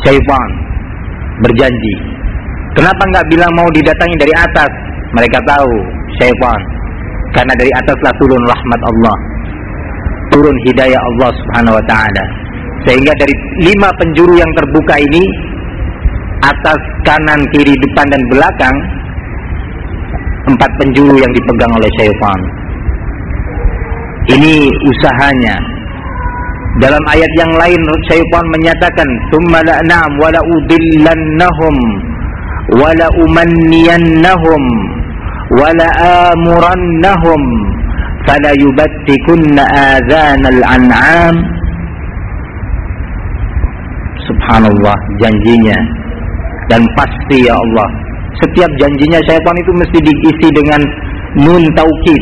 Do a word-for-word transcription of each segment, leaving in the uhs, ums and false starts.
Syaitan berjanji. Kenapa nggak bilang mau didatangi dari atas? Mereka tahu syaitan, karena dari ataslah turun rahmat Allah, turun hidayah Allah subhanahu wa ta'ala. Sehingga dari lima penjuru yang terbuka ini, atas, kanan, kiri, depan, dan belakang, empat penjuru yang dipegang oleh syaitan. Ini usahanya. Dalam ayat yang lain syaitan menyatakan, "Tsumma la'nam wa la'udillannahum wa la'umanniyannahum wa la'amurannahum fala yubattikunna adzanal an'am." Subhanallah, janjinya. Dan pasti ya Allah, setiap janjinya syaitan itu mesti diisi dengan nun taukid.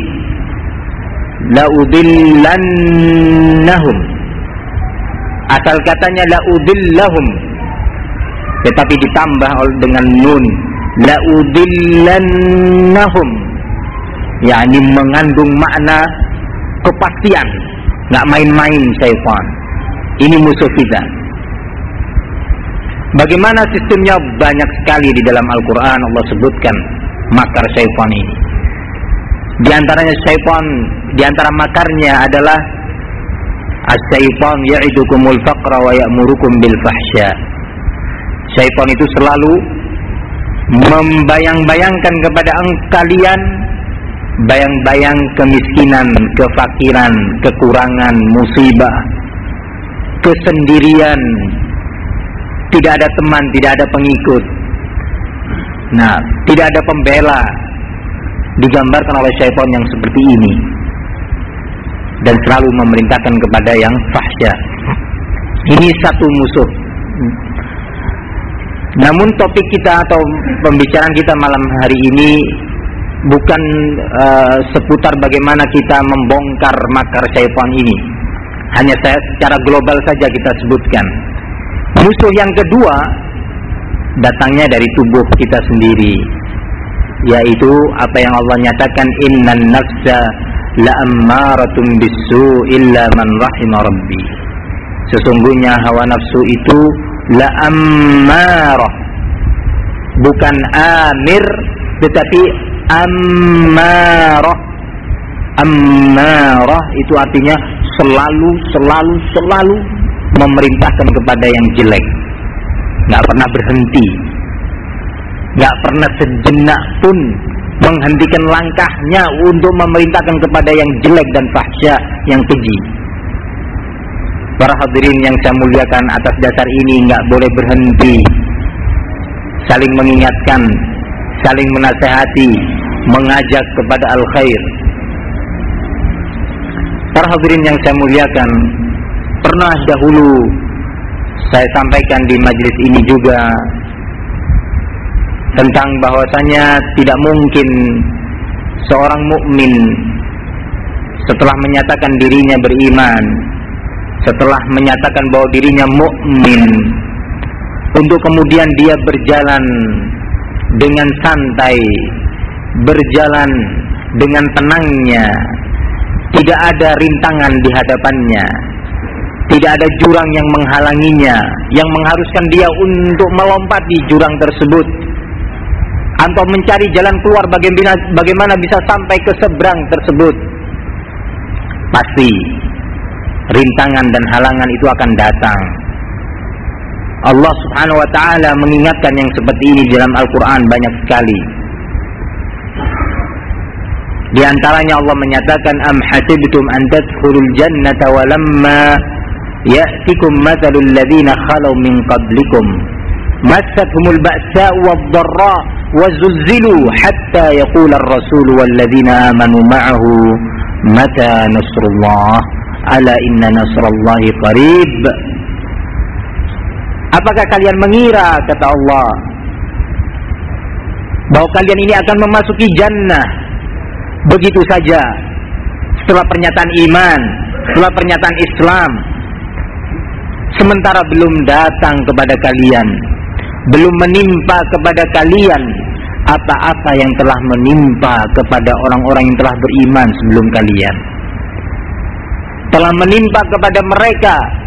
La'udillannahum. Asal katanya la'udillahum, tetapi ditambah dengan nun. La'udillannahum, yakni mengandung makna kepastian. Nggak main-main syaitan. Ini musuh kita. Bagaimana sistemnya? Banyak sekali di dalam Al-Quran Allah sebutkan makar syaitan ini. Di antaranya syaitan, di antara makarnya adalah as-syaitan ya'idukumul faqra wa ya'murukum bil fahsya. Syaitan itu selalu membayang-bayangkan kepada kalian bayang-bayang kemiskinan, kefakiran, kekurangan, musibah, kesendirian, tidak ada teman, tidak ada pengikut. Nah, tidak ada pembela. Digambarkan oleh syaitan yang seperti ini, dan selalu memerintahkan kepada yang fahsya. Ini satu musuh. Namun topik kita atau pembicaraan kita malam hari ini bukan uh, seputar bagaimana kita membongkar makar syaitan ini. Hanya saya secara global saja kita sebutkan. Musuh yang kedua datangnya dari tubuh kita sendiri, yaitu apa yang Allah nyatakan, innan nafsa la'ammaratun bisu illa man rahima rabbi. Sesungguhnya hawa nafsu itu la'ammarah, bukan amir tetapi ammarah. Ammarah itu artinya selalu selalu selalu memerintahkan kepada yang jelek, nggak pernah berhenti, nggak pernah sejenak pun menghentikan langkahnya untuk memerintahkan kepada yang jelek dan fahsya, yang keji. Para hadirin yang saya muliakan, atas dasar ini nggak boleh berhenti saling mengingatkan, saling menasehati, mengajak kepada al-khair. Para hadirin yang saya muliakan, pernah dahulu saya sampaikan di majelis ini juga tentang bahwasanya tidak mungkin seorang mukmin setelah menyatakan dirinya beriman, setelah menyatakan bahwa dirinya mukmin, untuk kemudian dia berjalan dengan santai, berjalan dengan tenangnya, tidak ada rintangan di hadapannya, tidak ada jurang yang menghalanginya, yang mengharuskan dia untuk melompati jurang tersebut atau mencari jalan keluar bagaimana, bagaimana bisa sampai ke seberang tersebut. Pasti rintangan dan halangan itu akan datang. Allah subhanahu wa ta'ala mengingatkan yang seperti ini di dalam Al-Quran banyak sekali. Di antaranya Allah menyatakan, am hasibtum an tadkhulul jannata wa lamma ya'tikum mathalul ladzina khalu min qablikum massathumul ba'sa'u wad-dharra wa zulzilu hatta yaqula ar-rasul wal ladzina amanu ma'ahu mata nasrullah ala inna nasrallahi qarib. Apakah kalian mengira, kata Allah, bahwa kalian ini akan memasuki jannah begitu saja setelah pernyataan iman, setelah pernyataan Islam, sementara belum datang kepada kalian, belum menimpa kepada kalian apa-apa yang telah menimpa kepada orang-orang yang telah beriman sebelum kalian, telah menimpa kepada mereka